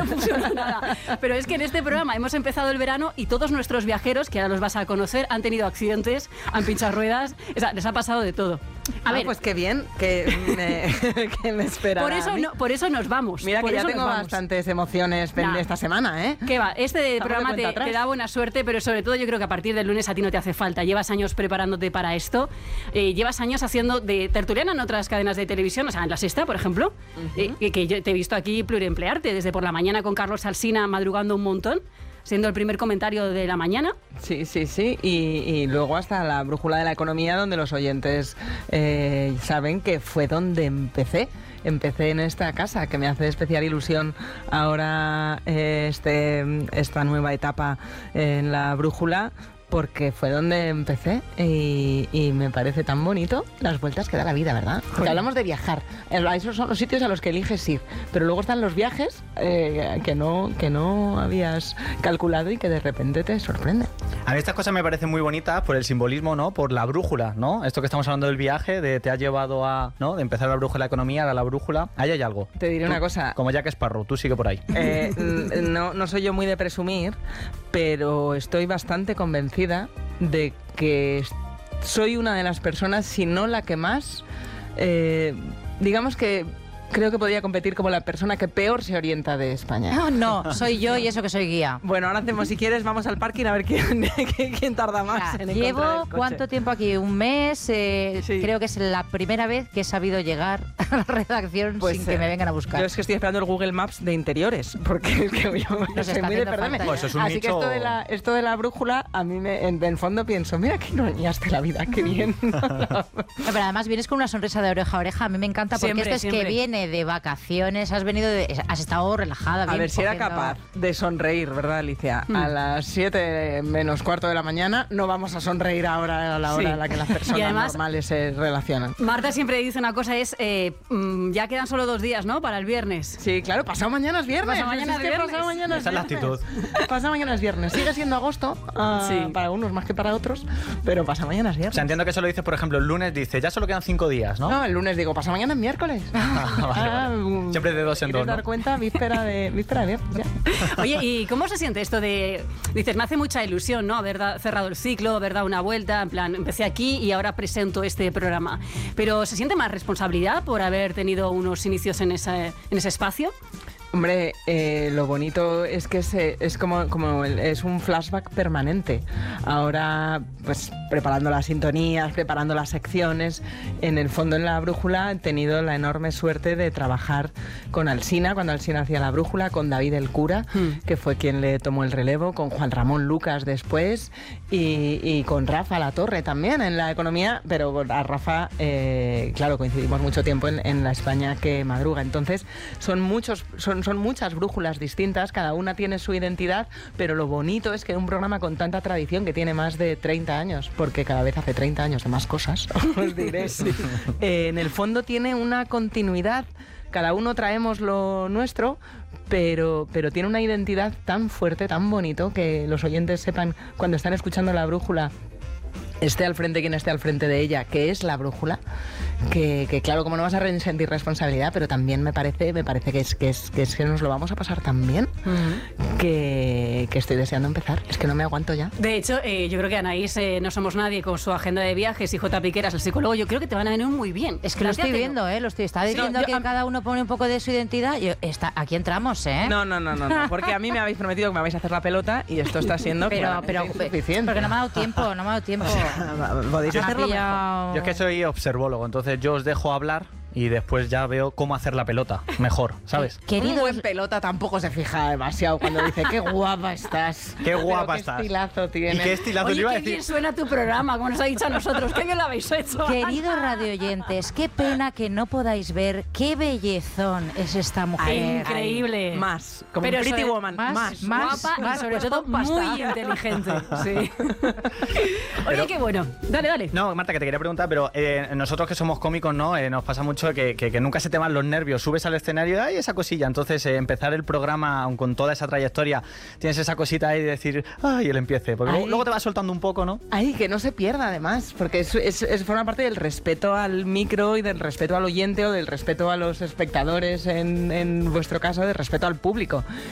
no funciona nada. Pero es que en este programa hemos empezado el verano y todos nuestros viajeros, que ahora los vas a conocer, han tenido accidentes, han pinchado ruedas, o sea, les ha pasado de todo. A ver, pues qué bien que me espera. Por eso nos vamos. Mira por que ya eso tengo bastantes emociones esta semana, ¿eh? ¿Qué va? Este programa te da buena suerte, pero sobre todo yo creo que a partir del lunes a ti no te hace falta. Llevas años preparándote para esto. Llevas años haciendo de tertuliana en otras cadenas de televisión, o sea, en La Sexta, por ejemplo, que yo te he visto aquí pluriemplearte, desde por la mañana con Carlos Alsina madrugando un montón, siendo el primer comentario de la mañana. Sí. Y luego hasta la brújula de la economía, donde los oyentes saben que fue donde empecé. Empecé en esta casa, que me hace especial ilusión ahora esta nueva etapa en la brújula, porque fue donde empecé y me parece tan bonito las vueltas que da la vida, ¿verdad? Porque hablamos de viajar. Esos son los sitios a los que eliges ir. Pero luego están los viajes que no habías calculado y que de repente te sorprenden. A mí estas cosas me parecen muy bonitas por el simbolismo, ¿no? Por la brújula, ¿no? Esto que estamos hablando del viaje, te ha llevado a, ¿no? De empezar la brújula de la economía, a la brújula. Ahí hay algo. Te diré una cosa. Como Jack Sparrow, tú sigue por ahí. No soy yo muy de presumir, pero estoy bastante convencida de que soy una de las personas, si no la que más, digamos que creo que podría competir como la persona que peor se orienta de España. No, soy yo y eso que soy guía. Bueno, ahora hacemos, si quieres, vamos al parking a ver quién tarda más en encontrar el Llevo coche. ¿cuánto tiempo aquí? Un mes. Sí. Creo que es la primera vez que he sabido llegar a la redacción sin que me vengan a buscar. Yo es que estoy esperando el Google Maps de interiores, porque es que yo soy muy de perderme. Pues eso es Así nicho... que esto de la brújula, a mí en el fondo pienso, mira que no dañaste la vida, qué bien. Pero además vienes con una sonrisa de oreja a oreja. A mí me encanta porque esto es que viene de vacaciones. Has estado relajada. A ver si era capaz de sonreír, ¿verdad, Alicia? A las 7 menos cuarto de la mañana no vamos a sonreír ahora a la hora en la que las personas además, normales se relacionan. Marta siempre dice una cosa, ya quedan solo 2 días, ¿no? Para el viernes. Sí, claro, pasado mañana es viernes. Pasado mañana Esa es la actitud. Pasado mañana es viernes. Sigue siendo agosto, para unos más que para otros, pero pasado mañana es viernes. O sea, entiendo que eso lo dices, por ejemplo, el lunes dice, ya solo quedan 5 días, ¿no? No, el lunes digo, pasado mañana es miércoles. Vale. Siempre de 2 en 2, ¿no? dar cuenta? Víspera de viernes, ya. Oye, ¿y cómo se siente esto de... Dices, me hace mucha ilusión, ¿no? Haber cerrado el ciclo, haber dado una vuelta, en plan, empecé aquí y ahora presento este programa. Pero ¿se siente más responsabilidad por haber tenido unos inicios en ese espacio? Hombre, lo bonito es que es es un flashback permanente. Ahora, pues preparando las sintonías, preparando las secciones, en el fondo en la brújula he tenido la enorme suerte de trabajar con Alsina, cuando Alsina hacía la brújula, con David el Cura, que fue quien le tomó el relevo, con Juan Ramón Lucas después y con Rafa La Torre también en la economía, pero a Rafa, claro, coincidimos mucho tiempo en la España que madruga. Entonces, son muchas brújulas distintas, cada una tiene su identidad, pero lo bonito es que un programa con tanta tradición, que tiene más de 30 años, porque cada vez hace 30 años de más cosas, os diré, en el fondo tiene una continuidad, cada uno traemos lo nuestro, pero tiene una identidad tan fuerte, tan bonito, que los oyentes sepan cuando están escuchando la brújula, esté al frente quien esté al frente de ella, que es la brújula, que claro, como no vas a sentir responsabilidad, pero también me parece que nos lo vamos a pasar tan bien, que estoy deseando empezar. Es que no me aguanto ya. De hecho, yo creo que Anaís, No Somos Nadie, con su agenda de viajes, y J. Piqueras, el psicólogo, yo creo que te van a venir muy bien. Es que lo estoy viendo, está diciendo que cada uno pone un poco de su identidad. Aquí entramos, ¿eh? No, porque a mí me habéis prometido que me vais a hacer la pelota y esto está siendo pero insuficiente. Porque no me ha dado tiempo. Podéis hacerlo mejor. Yo es que soy observólogo, entonces yo os dejo hablar y después ya veo cómo hacer la pelota mejor, ¿sabes? Un buen pelota tampoco se fija demasiado cuando dice qué guapa estás. Qué guapa estás. Qué estilazo tienes. ¿Y qué estilazo? Oye, te iba a qué decir? bien suena tu programa, como nos ha dicho a nosotros. Qué bien lo habéis hecho. Queridos radioyentes, qué pena que no podáis ver qué bellezón es esta mujer. Increíble. Más, como un Pretty Woman. Más guapa y sobre todo muy inteligente. Sí. Oye, qué bueno. Dale. No, Marta, que te quería preguntar, pero nosotros que somos cómicos, ¿no? Nos pasa mucho que nunca se te van los nervios. Subes al escenario y hay esa cosilla. Entonces, empezar el programa, aun con toda esa trayectoria, tienes esa cosita ahí de decir, ¡ay! El empiece. Porque luego te vas soltando un poco, ¿no? Ay, que no se pierda, además. Porque forma parte del respeto al micro y del respeto al oyente o del respeto a los espectadores, en vuestro caso, del respeto al público.